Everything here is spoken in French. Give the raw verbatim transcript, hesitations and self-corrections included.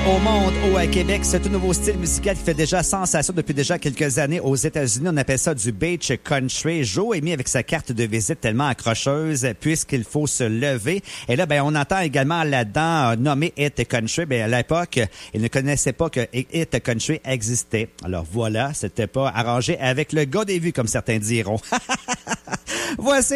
au monde, au Québec. C'est un nouveau style musical qui fait déjà sensation depuis déjà quelques années aux États-Unis. On appelle ça du beach country. Joe est mis avec sa carte de visite tellement accrocheuse puisqu'il faut se lever. Et là, ben, on entend également là-dedans euh, nommé Hit Country. Ben, à l'époque, il ne connaissait pas que Hit Country existait. Alors voilà, c'était pas arrangé avec le gars des vues, comme certains diront. Voici